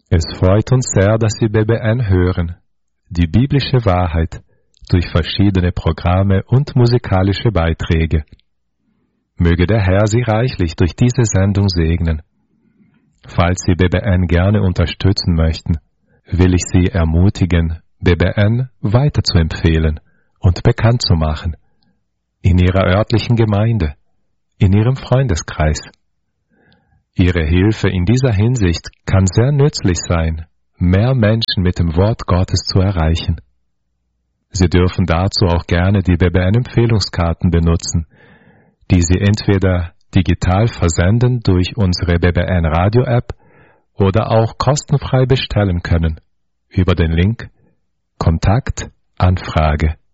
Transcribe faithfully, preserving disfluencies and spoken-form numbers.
Es freut uns sehr, dass Sie B B N hören, die biblische Wahrheit, durch verschiedene Programme und musikalische Beiträge. Möge der Herr Sie reichlich durch diese Sendung segnen. Falls Sie B B N gerne unterstützen möchten, will ich Sie ermutigen, B B N weiterzuempfehlen und bekannt zu machen, in Ihrer örtlichen Gemeinde, in Ihrem Freundeskreis. Ihre Hilfe in dieser Hinsicht kann sehr nützlich sein, mehr Menschen mit dem Wort Gottes zu erreichen. Sie dürfen dazu auch gerne die B B N-Empfehlungskarten benutzen, die Sie entweder digital versenden durch unsere B B N-Radio-App oder auch kostenfrei bestellen können über den Link Kontakt Anfrage.